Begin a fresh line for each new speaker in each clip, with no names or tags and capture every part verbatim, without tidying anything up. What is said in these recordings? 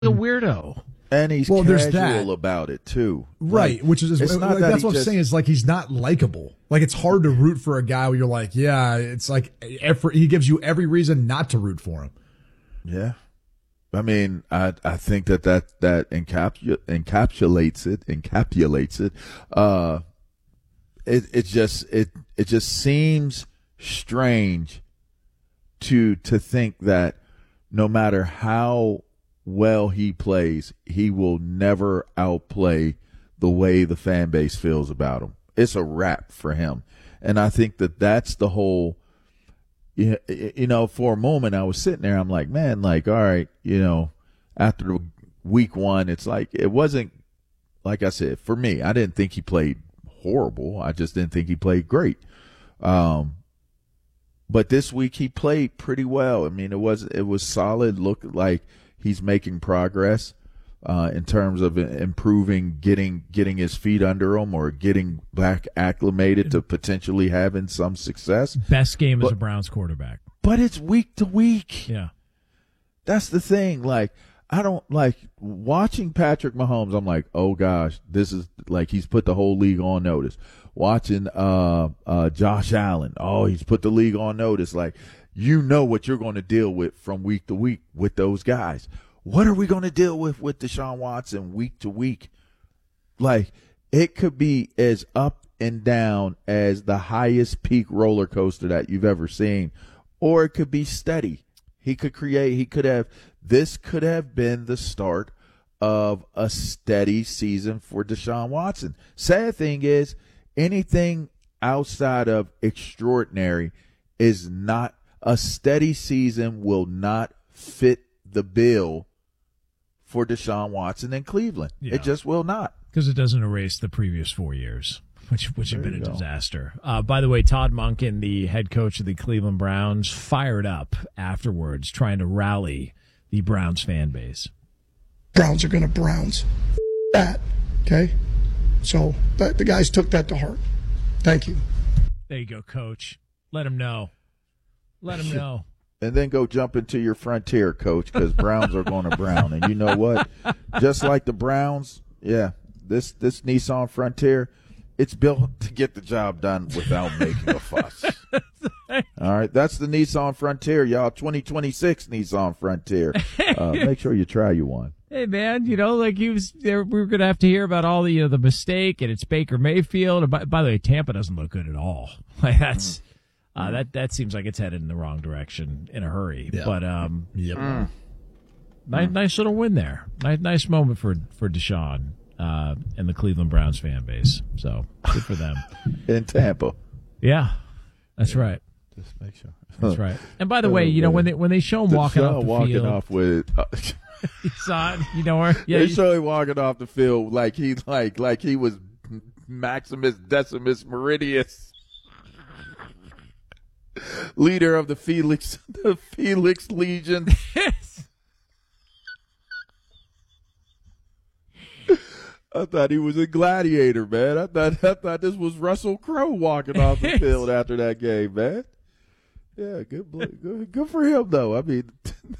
a weirdo.
And he's
well,
casual
that.
about it, too.
Right,
like,
which is,
it's
like,
not that
that's what I'm
just,
saying. Is like he's not likable. Like, it's hard to root for a guy where you're like, yeah, it's like every, he gives you every reason not to root for him.
Yeah. I mean, I I think that that, that encapsulates, encapsulates it, encapsulates it. Uh, it, it just, it, it just seems strange to, to think that no matter how well he plays, he will never outplay the way the fan base feels about him. It's a wrap for him. And I think that that's the whole, you know, for a moment I was sitting there, I'm like, man, like, all right, you know, after the week one, it's like, it wasn't, like I said, for me, I didn't think he played horrible. I just didn't think he played great. Um, but this week he played pretty well. I mean, it was, it was solid, looked like he's making progress uh, in terms of improving, getting getting his feet under him or getting back acclimated to potentially having some success.
Best game
but,
as a Browns quarterback.
But it's week to week.
Yeah.
That's the thing. Like, I don't like watching Patrick Mahomes. I'm like, oh, gosh, this is like he's put the whole league on notice. Watching uh, uh, Josh Allen. Oh, he's put the league on notice. Like, you know what you're going to deal with from week to week with those guys. What are we going to deal with with Deshaun Watson week to week? Like, it could be as up and down as the highest peak roller coaster that you've ever seen, or it could be steady. He could create, he could have, this could have been the start of a steady season for Deshaun Watson. Sad thing is, anything outside of extraordinary is not, a steady season will not fit the bill for Deshaun Watson in Cleveland. Yeah. It just will not.
Because it doesn't erase the previous four years, which which have been a go. disaster. Uh, by the way, Todd Monken, the head coach of the Cleveland Browns, fired up afterwards, trying to rally the Browns fan base.
Browns are going to Browns. That, okay? So the, the guys took that to heart. Thank you.
There you go, coach. Let him know. Let him know.
And then go jump into your Frontier, coach, because Browns are going to Brown. And you know what? Just like the Browns, yeah, this this Nissan Frontier, it's built to get the job done without making a fuss. All right, that's the Nissan Frontier, y'all. twenty twenty-six Nissan Frontier. Uh, make sure you try you one.
Hey, man, you know, like he was there, we were going to have to hear about all the, you know, the mistake, and it's Baker Mayfield. And by, by the way, Tampa doesn't look good at all. Like, that's. Mm. Uh, that that seems like it's headed in the wrong direction in a hurry. Yep. But um,
yep.
mm. nice, nice little win there. Nice, nice moment for for Deshaun uh, and the Cleveland Browns fan base. So good for them
in Tampa.
Yeah, that's yeah. right.
Just make sure.
That's right. And by the way, you know when they when they show him
Deshaun
walking off the
walking
field,
off with. Uh,
he saw it. You know where? Yeah,
they show him walking off the field like he like like he was Maximus Decimus Meridius. Leader of the Felix, the Felix Legion.
Yes.
I thought he was a gladiator, man. I thought I thought this was Russell Crowe walking off the field after that game, man. Yeah, good, good, good for him, though. I mean,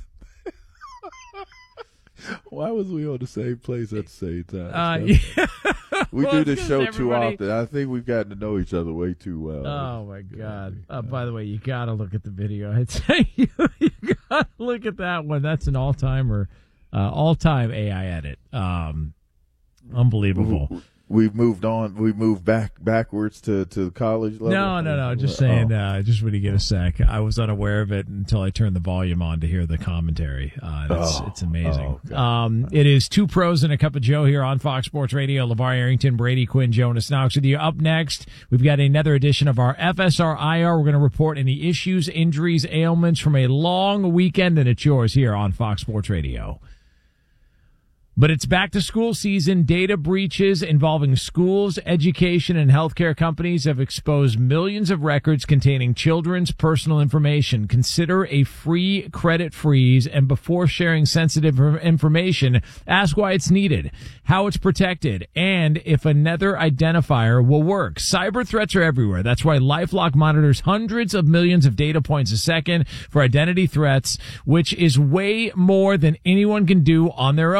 why was we on the same place at the same time?
Uh, yeah.
We
well,
do this show
everybody...
too often. I think we've gotten to know each other way too well.
Oh, my God. Uh, by the way, you got to look at the video. I'd say you, you got to look at that one. That's an all-timer, uh, all-time A I edit. Um, unbelievable.
We've moved on. We moved back backwards to, to the college level.
No, no, no. Just saying, oh. uh, just when you get a sec. I was unaware of it until I turned the volume on to hear the commentary. Uh, it's, oh. it's amazing. Oh, um, it is Two Pros and a Cup of Joe here on Fox Sports Radio. LeVar Arrington, Brady Quinn, Jonas Knox with you. Up next, we've got another edition of our F S R I R. We're going to report any issues, injuries, ailments from a long weekend, and it's yours here on Fox Sports Radio. But it's back to school season. Data breaches involving schools, education, and healthcare companies have exposed millions of records containing children's personal information. Consider a free credit freeze, and before sharing sensitive information, ask why it's needed, how it's protected, and if another identifier will work. Cyber threats are everywhere. That's why LifeLock monitors hundreds of millions of data points a second for identity threats, which is way more than anyone can do on their own.